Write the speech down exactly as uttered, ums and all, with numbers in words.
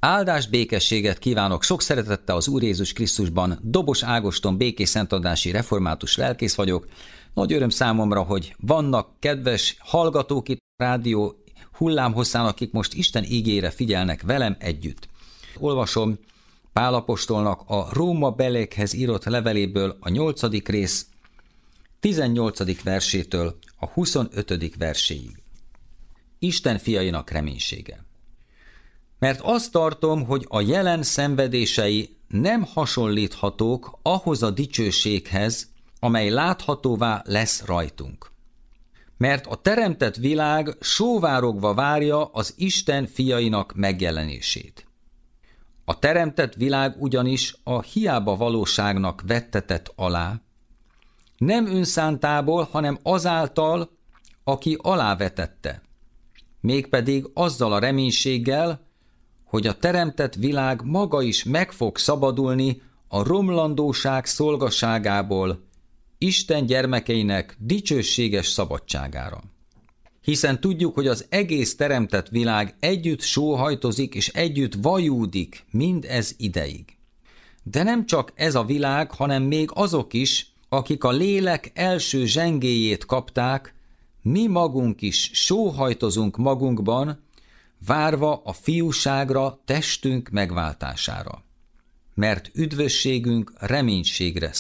Áldás, békességet kívánok sok szeretettel az Úr Jézus Krisztusban. Dobos Ágoston, békés szentadási református lelkész vagyok. Nagy öröm számomra, hogy vannak kedves hallgatók itt a rádió hullámhosszán, akik most Isten igére figyelnek velem együtt. Olvasom Pál apostolnak a Róma belekhez írott leveléből a nyolcadik rész tizennyolcadik versétől a huszonötödik verséig. Isten fiainak reménysége. Mert azt tartom, hogy a jelen szenvedései nem hasonlíthatók ahhoz a dicsőséghez, amely láthatóvá lesz rajtunk. Mert a teremtett világ sóvárogva várja az Isten fiainak megjelenését. A teremtett világ ugyanis a hiába valóságnak vettetett alá, nem önszántából, hanem azáltal, aki alávetette, mégpedig azzal a reménységgel, hogy a teremtett világ maga is meg fog szabadulni a romlandóság szolgaságából Isten gyermekeinek dicsőséges szabadságára. Hiszen tudjuk, hogy az egész teremtett világ együtt sóhajtozik és együtt vajúdik mindez ideig. De nem csak ez a világ, hanem még azok is, akik a lélek első zsengéjét kapták, mi magunk is sóhajtozunk magunkban, várva a fiúságra, testünk megváltására. Mert üdvösségünk reménységre